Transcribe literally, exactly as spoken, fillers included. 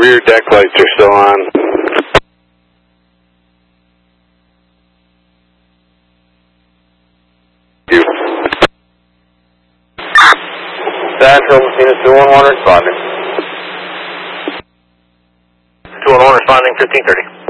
rear deck lights are still on. You. Central, Messina two one one responding. two one one responding, fifteen thirty.